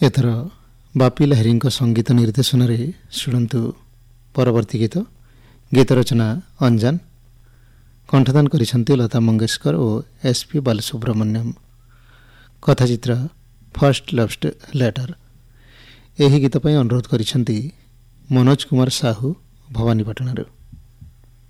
ଏଥର ବାପି ଲାହିରୀଙ୍କ ସଙ୍ଗୀତ ନିର୍ଦ୍ଦେଶନରେ ଶୁଣନ୍ତୁ ପରବର୍ତ୍ତୀ ଗୀତ। ଗୀତ ରଚନା ଅଞ୍ଜାନ, କଣ୍ଠଦାନ କରିଛନ୍ତି ଲତା ମଙ୍ଗେଶକର ଓ SP ବାଲସୁବ୍ରମଣ୍ୟମ। କଥାଚିତ୍ର ଫାର୍ଷ୍ଟ ଲଭ୍ ଲେଟର। ଏହି ଗୀତ ପାଇଁ ଅନୁରୋଧ କରିଛନ୍ତି ମନୋଜ କୁମାର ସାହୁ ଭବାନୀପାଟଣାରୁ।